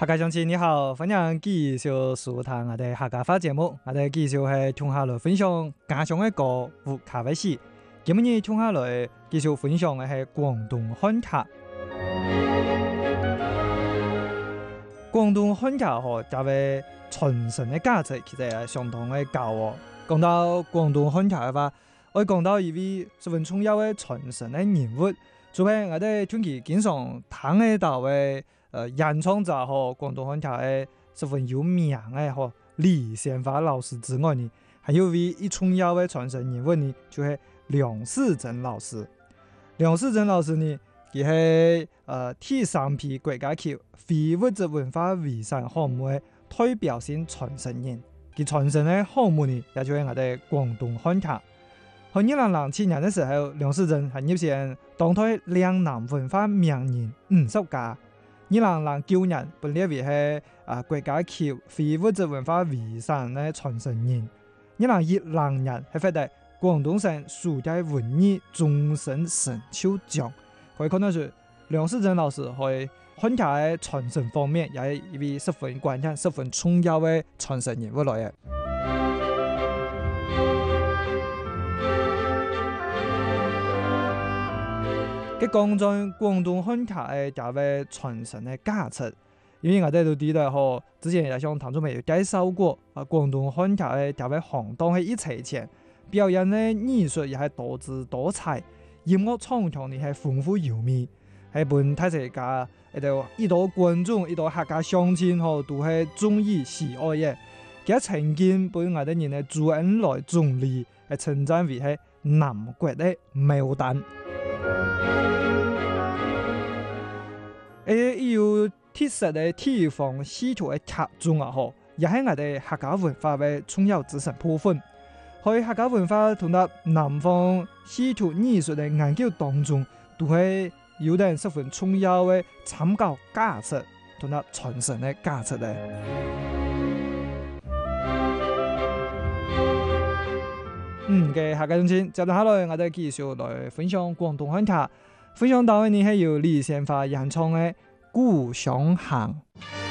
客家鄉親你好，歡迎繼續收聽我哋客家話節目。我哋繼續係聽下來分享家鄉嘅歌和客家史。今日聽下來繼續分享嘅係廣東漢客。廣東漢客嗬，作為傳承嘅價值，其實係相當嘅高哦。講到廣東漢客嘅話，我講到一位十分重要嘅傳承嘅人物，就係我哋長期經常聽得到嘅演唱者和廣東漢客嘅十分有名嘅和李先發老師之外呢，還有一重要嘅傳承人物呢，就係梁世珍老師。梁世珍老師呢，佢係第三批國家級非物質文化遺產項目嘅代表性傳承人。佢傳承嘅項目呢，也就係我哋廣東漢客。喺2007年嘅時候，梁世珍係入選當代嶺南文化名人50家。2009年被列為係國家級非物質文化遺產嘅傳承人。2010年係獲得廣東省暑假文藝終身成就獎。可以看到是梁世珍老師喺漢客嘅傳承方面，也係一位十分關鍵、十分重要嘅傳承人物來嘅。佢講在廣東漢客嘅價位傳承嘅價值，因為我哋都知道嗬，之前也向聽眾朋友介紹過，廣東漢客嘅價位行當係一齊錢，表演嘅藝術也係多姿多彩，音樂唱腔呢係豐富優美，係本睇世界一到觀眾一到客家鄉親嗬都係中意喜愛嘅，佢曾經被我哋人嘅周恩來總理係稱讚為係南國嘅牡丹。有特色嘅地方戲曲嘅劇種啊，嗬，也係我哋客家文化嘅重要組成部分。喺客家文化同埋南方戲曲藝術嘅研究當中，都係有啲十分重要嘅參考價值同埋傳承嘅價值咧。嘅客家鄉親，接下來我哋繼續來分享廣東漢客。分享到嘅呢係由李先發演唱嘅《故鄉行》。